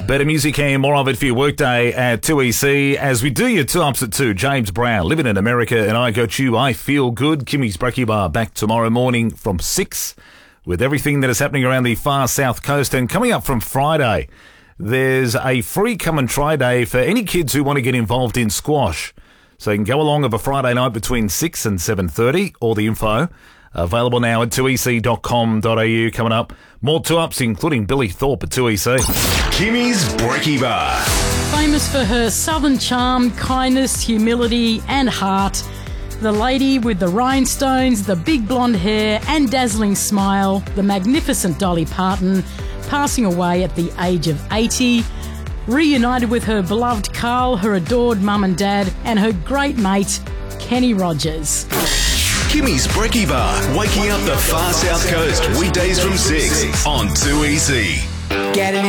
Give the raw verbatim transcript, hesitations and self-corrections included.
Better music and more of it for your workday at two E C. As we do your two ups at two, James Brown, living in America, and I Got You, I Feel Good. Kimmy's Brekkie Bar back tomorrow morning from six with everything that is happening around the far south coast. And coming up from Friday, there's a free come and try day for any kids who want to get involved in squash. So you can go along of a Friday night between six and seven thirty. All the info available now at two e c dot com dot a u. Coming up, more two-ups, including Billy Thorpe at two E C. Kimmy's Brekkie Bar. Famous for her southern charm, kindness, humility and heart, the lady with the rhinestones, the big blonde hair and dazzling smile, the magnificent Dolly Parton, passing away at the age of eighty, reunited with her beloved Carl, her adored mum and dad, and her great mate, Kenny Rogers. Kimmy's Brekkie Bar, waking up the far south coast, weekdays from six on two E C. Get